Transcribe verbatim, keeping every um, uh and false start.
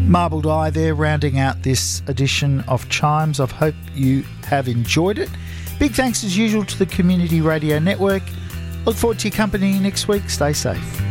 Marbled Eye there, rounding out this edition of Chimes. I hope you have enjoyed it. Big thanks as usual to the Community Radio Network. Look forward to your company next week. Stay safe.